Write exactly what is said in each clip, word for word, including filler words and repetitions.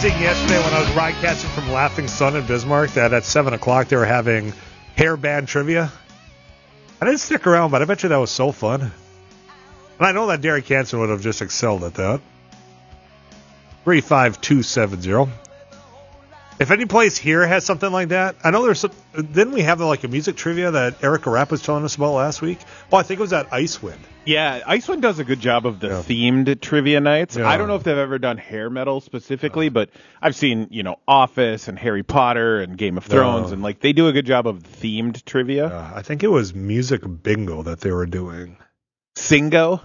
amazing yesterday when I was broadcasting from Laughing Sun in Bismarck that at seven o'clock they were having hairband trivia. I didn't stick around, but I bet you that was so fun. And I know that Derek Hansen would have just excelled at that. three five two seven zero. If any place here has something like that, I know there's some, didn't we have like a music trivia that Erica Rapp was telling us about last week? Well, I think it was at Icewind. Yeah, Icewind does a good job of the yeah. themed trivia nights. Yeah. I don't know if they've ever done hair metal specifically, yeah. but I've seen, you know, Office and Harry Potter and Game of Thrones, yeah. and like they do a good job of themed trivia. Yeah, I think it was music bingo that they were doing. Singo?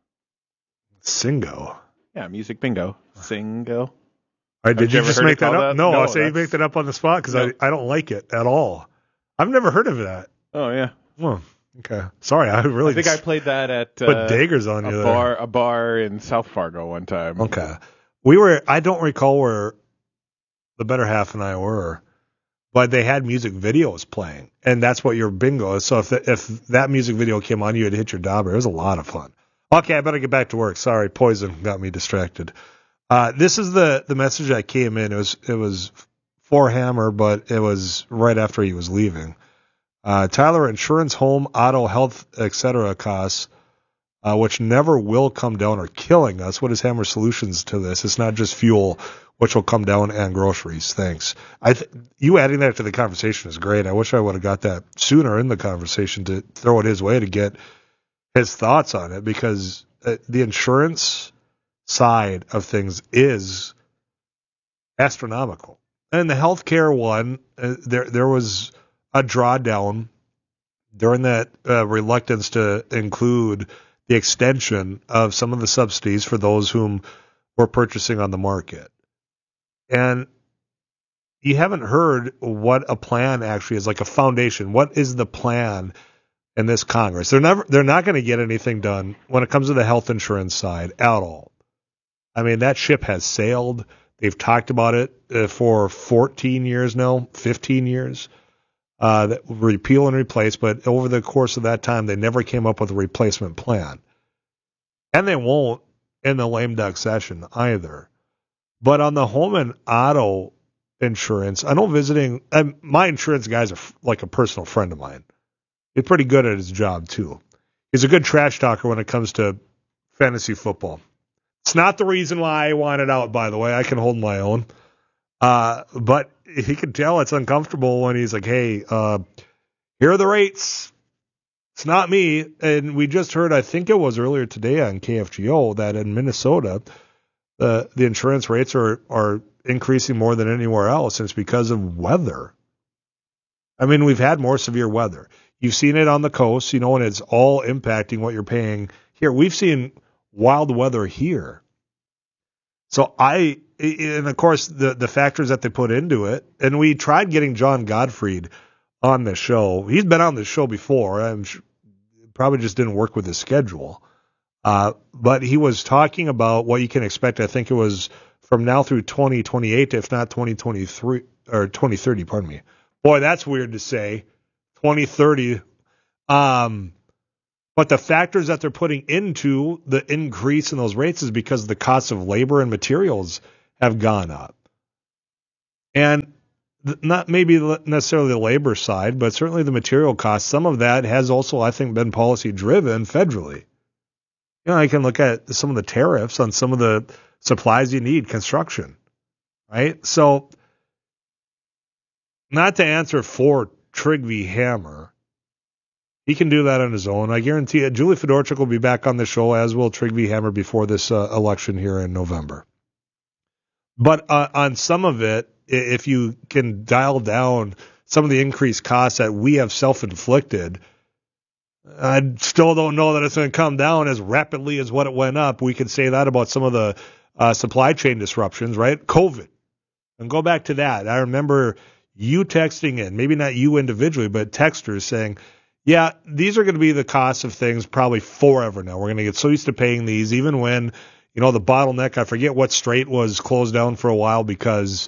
Singo? Yeah, music bingo. Singo. All right, did you, you just make that up? That? No, no I say you make that up on the spot because no. I, I don't like it at all. I've never heard of that. Oh, yeah. Well, okay. Sorry, I really I think just, I played that at put uh, daggers on a you bar, there. a bar in South Fargo one time. Okay. We were, I don't recall where the better half and I were, but they had music videos playing, and that's what your bingo is. So if the, if that music video came on, you had hit your dauber. It was a lot of fun. Okay, I better get back to work. Sorry, Poison got me distracted. Uh, this is the, the message that came in. It was it was for Hammer, but it was right after he was leaving. Uh, Tyler, insurance, home, auto, health, et cetera costs, uh, which never will come down, are killing us. What is Hammer's solutions to this? It's not just fuel, which will come down, and groceries. Thanks. I th- you adding that to the conversation is great. I wish I would have got that sooner in the conversation to throw it his way to get his thoughts on it, because uh, the insurance side of things is astronomical. And the healthcare one, uh, there there was a drawdown during that uh, reluctance to include the extension of some of the subsidies for those whom were purchasing on the market. And you haven't heard what a plan actually is, like a foundation. What is the plan in this Congress? They're never they're not going to get anything done when it comes to the health insurance side at all. I mean, that ship has sailed. They've talked about it uh, for fourteen years now, fifteen years, uh, that repeal and replace. But over the course of that time, they never came up with a replacement plan. And they won't in the lame duck session either. But on the home and auto insurance, I know visiting, uh, my insurance guy's are like a personal friend of mine. He's pretty good at his job, too. He's a good trash talker when it comes to fantasy football. It's not the reason why I wanted out, by the way. I can hold my own. Uh, but he can tell it's uncomfortable when he's like, hey, uh, here are the rates. It's not me. And we just heard, I think it was earlier today on K F G O, that in Minnesota, the the insurance rates are, are increasing more than anywhere else. And it's because of weather. I mean, we've had more severe weather. You've seen it on the coast, you know, and it's all impacting what you're paying here. We've seen wild weather here. So I, and of course, the, the factors that they put into it, and we tried getting John Gottfried on the show. He's been on the show before. I'm sure, probably just didn't work with his schedule. Uh, but he was talking about what you can expect. I think it was from now through twenty twenty-eight, if not twenty twenty-three or twenty thirty, pardon me. Boy, that's weird to say. twenty thirty. Um, But the factors that they're putting into the increase in those rates is because the cost of labor and materials have gone up. And th- not maybe necessarily the labor side, but certainly the material cost. Some of that has also, I think, been policy driven federally. You know, I can look at some of the tariffs on some of the supplies you need, construction, right? So not to answer for Trig v. Hammer, he can do that on his own. I guarantee it. Julie Fedorchuk will be back on the show, as will Trig v. Hammer, before this uh, election here in November. But uh, on some of it, if you can dial down some of the increased costs that we have self-inflicted, I still don't know that it's going to come down as rapidly as what it went up. We could say that about some of the uh, supply chain disruptions, right? COVID. And go back to that. I remember you texting in, maybe not you individually, but texters saying, yeah, these are going to be the costs of things probably forever now. We're going to get so used to paying these, even when, you know, the bottleneck, I forget what strait was closed down for a while because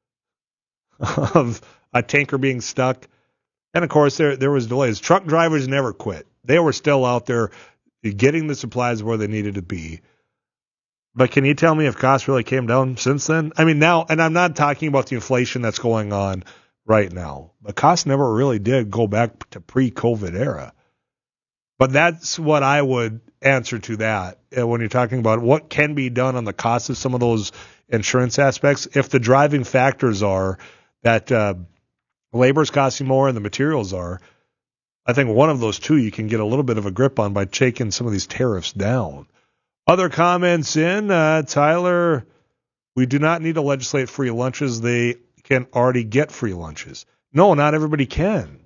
of a tanker being stuck. And, of course, there there was delays. Truck drivers never quit. They were still out there getting the supplies where they needed to be. But can you tell me if costs really came down since then? I mean, now, and I'm not talking about the inflation that's going on right now, but costs never really did go back to pre-COVID era. But that's what I would answer to that when you're talking about what can be done on the cost of some of those insurance aspects. If the driving factors are that uh, labor is costing more and the materials are, I think one of those two you can get a little bit of a grip on by taking some of these tariffs down. Other comments in, uh, Tyler, we do not need to legislate free lunches. They can already get free lunches. No, not everybody can.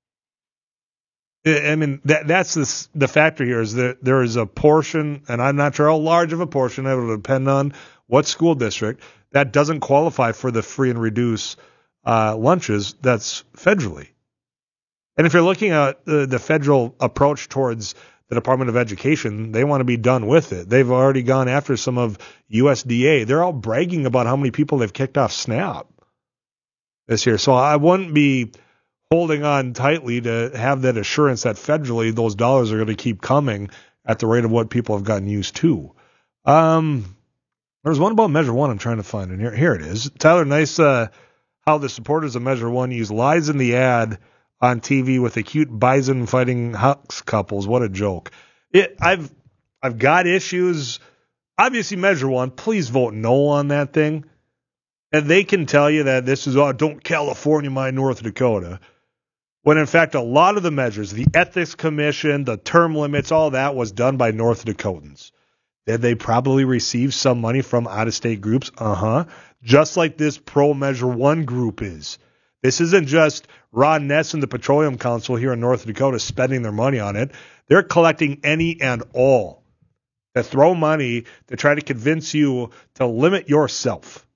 I mean, that that's the, the factor here is that there is a portion, and I'm not sure how large of a portion, it will depend on what school district, that doesn't qualify for the free and reduce uh, lunches that's federally. And if you're looking at the, the federal approach towards the Department of Education, they want to be done with it. They've already gone after some of U S D A. They're all bragging about how many people they've kicked off SNAP this year. So I wouldn't be holding on tightly to have that assurance that federally those dollars are going to keep coming at the rate of what people have gotten used to. Um, there's one about Measure One I'm trying to find, and here, here it is. Tyler, nice uh, how the supporters of Measure One use lies in the ad on T V with the cute bison fighting Hux couples. What a joke. It, I've I've got issues. Obviously, Measure One, please vote no on that thing. And they can tell you that this is, oh, don't California my North Dakota. When in fact, a lot of the measures, the Ethics Commission, the term limits, all that was done by North Dakotans. Did they probably receive some money from out-of-state groups? Uh-huh. Just like this pro-Measure One group is. This isn't just Ron Ness and the Petroleum Council here in North Dakota spending their money on it. They're collecting any and all to throw money to try to convince you to limit yourself.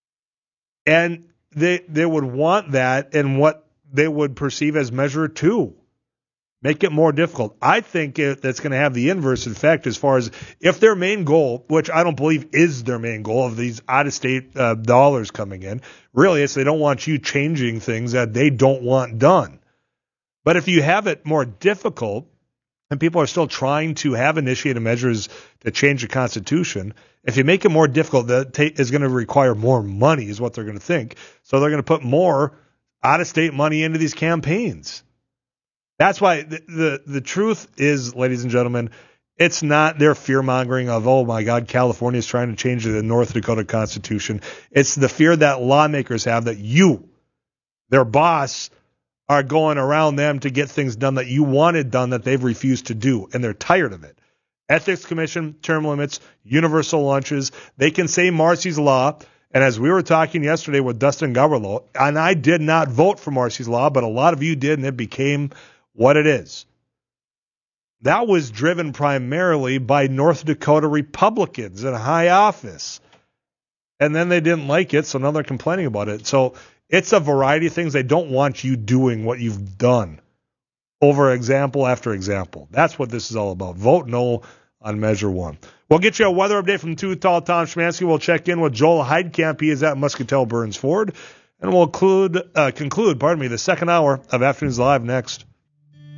And they they would want that in what they would perceive as Measure Two. Make it more difficult. I think it, that's going to have the inverse effect as far as if their main goal, which I don't believe is their main goal of these out-of-state uh, dollars coming in, really it's they don't want you changing things that they don't want done. But if you have it more difficult and people are still trying to have initiated measures to change the Constitution, if you make it more difficult, that ta- is going to require more money is what they're going to think. So they're going to put more out-of-state money into these campaigns. That's why the, the the truth is, ladies and gentlemen, it's not their fear-mongering of, oh, my God, California is trying to change the North Dakota Constitution. It's the fear that lawmakers have that you, their boss, are going around them to get things done that you wanted done that they've refused to do, and they're tired of it. Ethics Commission, term limits, universal lunches. They can say Marcy's Law. And as we were talking yesterday with Dustin Goverlow, and I did not vote for Marcy's Law, but a lot of you did, and it became what it is. That was driven primarily by North Dakota Republicans in high office. And then they didn't like it, so now they're complaining about it. So it's a variety of things. They don't want you doing what you've done over example after example. That's what this is all about. Vote no on Measure One. We'll get you a weather update from Too Tall Tom Szymanski. We'll check in with Joel Heidkamp. He is at Muscatel Burns Ford. And we'll conclude, uh, conclude, pardon me, the second hour of Afternoons Live next.